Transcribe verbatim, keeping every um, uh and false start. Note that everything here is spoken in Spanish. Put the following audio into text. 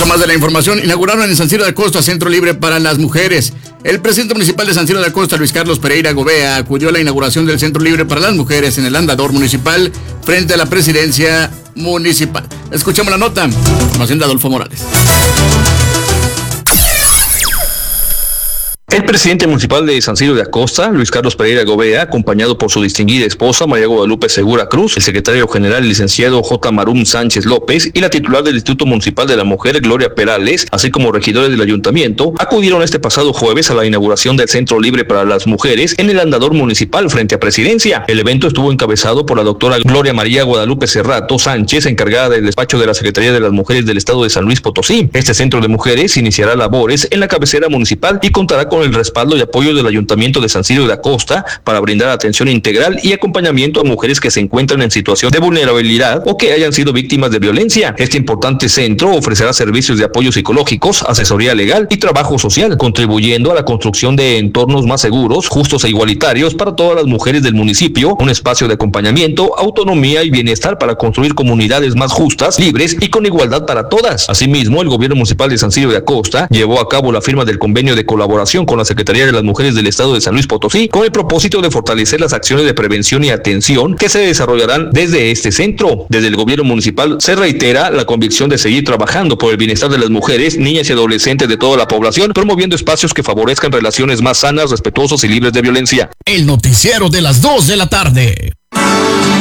a más de la información. Inauguraron en San Ciro de Acosta Centro Libre para las Mujeres. El presidente municipal de San Ciro de Acosta, Luis Carlos Pereira Gobea, acudió a la inauguración del Centro Libre para las Mujeres en el Andador Municipal frente a la presidencia municipal. Escuchamos la nota. Información de Adolfo Morales. El presidente municipal de San Ciro de Acosta, Luis Carlos Pereira Gobea, acompañado por su distinguida esposa, María Guadalupe Segura Cruz, el secretario general, el licenciado J. Marum Sánchez López, y la titular del Instituto Municipal de la Mujer, Gloria Perales, así como regidores del ayuntamiento, acudieron este pasado jueves a la inauguración del Centro Libre para las Mujeres en el Andador Municipal frente a Presidencia. El evento estuvo encabezado por la doctora Gloria María Guadalupe Cerrato Sánchez, encargada del despacho de la Secretaría de las Mujeres del Estado de San Luis Potosí. Este centro de mujeres iniciará labores en la cabecera municipal y contará con el respaldo y apoyo del Ayuntamiento de San Ciro de Acosta para brindar atención integral y acompañamiento a mujeres que se encuentran en situación de vulnerabilidad o que hayan sido víctimas de violencia. Este importante centro ofrecerá servicios de apoyo psicológicos, asesoría legal y trabajo social, contribuyendo a la construcción de entornos más seguros, justos e igualitarios para todas las mujeres del municipio, un espacio de acompañamiento, autonomía y bienestar para construir comunidades más justas, libres y con igualdad para todas. Asimismo, el gobierno municipal de San Ciro de Acosta llevó a cabo la firma del convenio de colaboración con la Secretaría de las Mujeres del Estado de San Luis Potosí con el propósito de fortalecer las acciones de prevención y atención que se desarrollarán desde este centro. Desde el gobierno municipal se reitera la convicción de seguir trabajando por el bienestar de las mujeres, niñas y adolescentes de toda la población, promoviendo espacios que favorezcan relaciones más sanas, respetuosas y libres de violencia. El noticiero de las dos de la tarde.